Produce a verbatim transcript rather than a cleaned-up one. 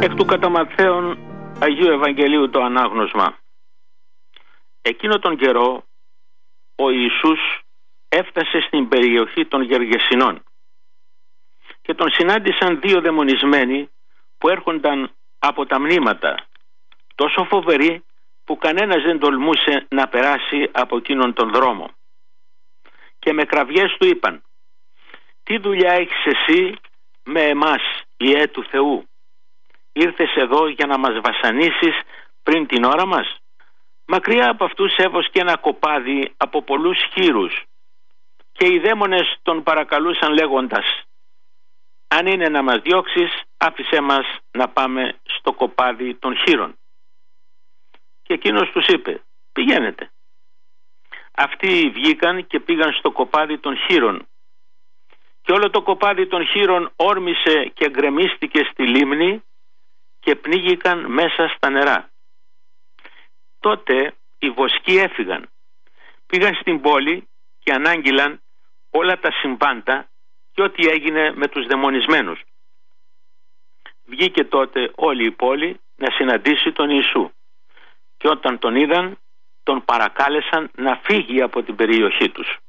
Εκ του κατά Ματθαίον Αγίου Ευαγγελίου το ανάγνωσμα. Εκείνο τον καιρό ο Ιησούς έφτασε στην περιοχή των Γεργεσινών και τον συνάντησαν δύο δαιμονισμένοι που έρχονταν από τα μνήματα, τόσο φοβεροί που κανένας δεν τολμούσε να περάσει από εκείνον τον δρόμο. Και με κραυγές του είπαν: «Τι δουλειά έχεις εσύ με εμάς, Υιέ του Θεού? Ήρθες εδώ για να μας βασανίσεις πριν την ώρα μας?» Μακριά από αυτούς έβοσκε ένα κοπάδι από πολλούς χοίρους και οι δαίμονες τον παρακαλούσαν λέγοντας: «Αν είναι να μας διώξεις, άφησέ μας να πάμε στο κοπάδι των χοίρων». Και εκείνος τους είπε: «Πηγαίνετε». Αυτοί βγήκαν και πήγαν στο κοπάδι των χοίρων και όλο το κοπάδι των χοίρων όρμησε και γκρεμίστηκε στη λίμνη και πνίγηκαν μέσα στα νερά. Τότε οι βοσκοί έφυγαν, πήγαν στην πόλη και ανάγγειλαν όλα τα συμβάντα και ό,τι έγινε με τους δαιμονισμένους. Βγήκε τότε όλη η πόλη να συναντήσει τον Ιησού και όταν τον είδαν τον παρακάλεσαν να φύγει από την περιοχή τους.